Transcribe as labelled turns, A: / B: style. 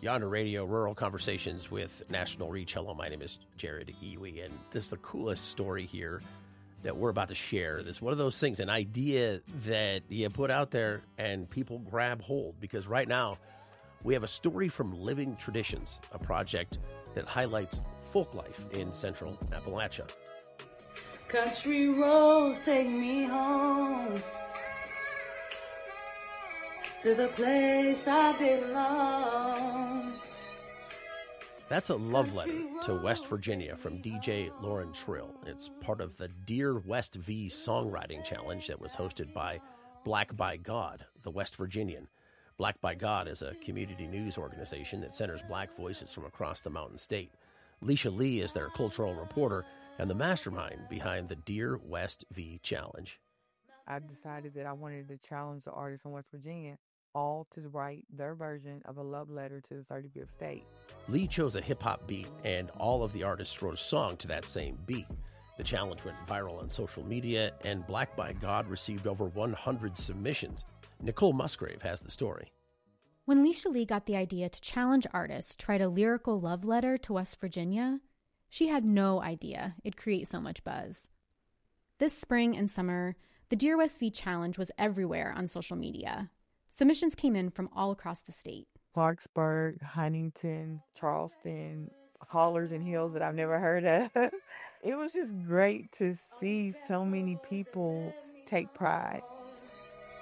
A: Yonder Radio, Rural Conversations with National Reach. Hello, my name is Jared Iwi, and this is the coolest story here that we're about to share. This is one of those things, an idea that you put out there and people grab hold, because right now we have a story from Living Traditions, a project that highlights folk life in Central Appalachia.
B: Country roads take me home to the place I belong.
A: That's a love letter to West Virginia from DJ Lauren Trill. It's part of the Dear West V Songwriting Challenge that was hosted by Black by God, the West Virginian. Black by God is a community news organization that centers black voices from across the Mountain State. Leisha Lee is their cultural reporter and the mastermind behind the Dear West V Challenge.
C: I decided that I wanted to challenge the artists from West Virginia all to write their version of a love letter to the 35th state.
A: Lee chose a hip-hop beat, and all of the artists wrote a song to that same beat. The challenge went viral on social media, and Black by God received over 100 submissions. Nicole Musgrave has the story.
D: When Leisha Lee got the idea to challenge artists to write a lyrical love letter to West Virginia, she had no idea it'd create so much buzz. This spring and summer, the Dear West V Challenge was everywhere on social media. Submissions came in from all across the state.
C: Clarksburg, Huntington, Charleston, hollers and hills that I've never heard of. It was just great to see so many people take pride